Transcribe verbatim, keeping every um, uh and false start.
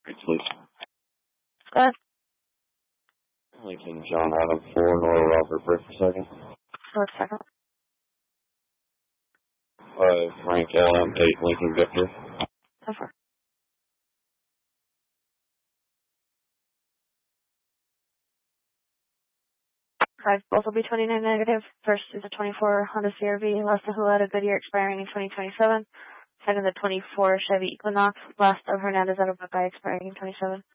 Please. Go ahead. Lincoln John Adam four, Nora Robert Brick for second. For second. Five Frank L M eight Lincoln Victor. So far. Five, both will be twenty-nine negative. First is a twenty-four Honda C R V, last of who had a good year expiring in twenty twenty-seven. Second, the twenty-four Chevy Equinox, last of Hernandez out of Buckeye expiring in twenty-seven.